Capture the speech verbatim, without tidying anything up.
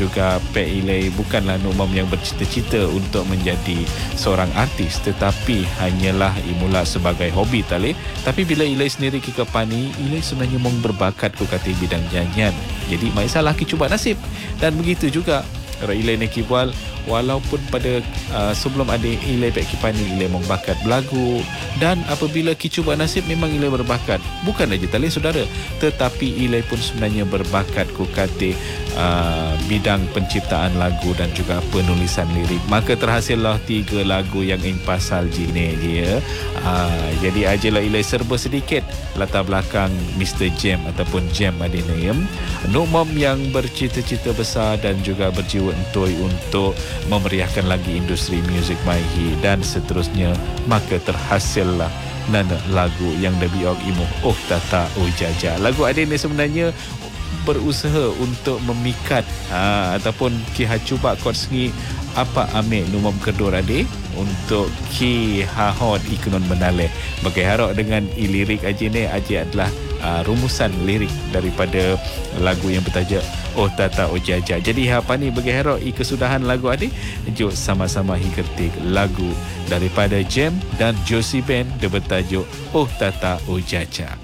juga Pak Ilai bukanlah Nur Mam yang bercita-cita untuk menjadi seorang artis, tetapi hanyalah imula sebagai hobi tali. Tapi bila Ilai sendiri ke Kepani, Ilai sebenarnya mong berbakat ku kata bidang nyanyian. Jadi mai salah ki cuba nasib. Dan begitu juga Ilai Neki Bual, walaupun pada uh, sebelum ada Ilai Pek Kipani, Ilai membakat belagu, dan apabila ki cuba nasib memang Ilai berbakat bukan saja tali saudara, tetapi Ilai pun sebenarnya berbakat ku kata uh, bidang penciptaan lagu dan juga penulisan lirik. Maka terhasillah tiga lagu yang ing pasal jine dia. Uh, jadi ajalah Ilai serba sedikit latar belakang mister Jem ataupun Jem Adenium, Nur Mam yang bercita-cita besar dan juga berjiwa entoi untuk memeriahkan lagi industri muzik Maihi dan seterusnya. Maka terhasillah nana lagu yang lebih ok imu Oh Tata Oh Jaja. Lagu Adin ni sebenarnya berusaha untuk memikat ha, ataupun ki ha cuba kod sengi apa ambil Nur Mam Kedur adik untuk ki hahod ikonon menaleh bagai harap dengan i lirik aja ni aja adalah uh, rumusan lirik daripada lagu yang bertajuk Oh Tata Oh Jaja. Jadi apa ni bagi harap i kesudahan lagu adik, jom sama-sama hi ketik lagu daripada Jem dan Josie Band dia bertajuk Oh Tata Oh Jaja.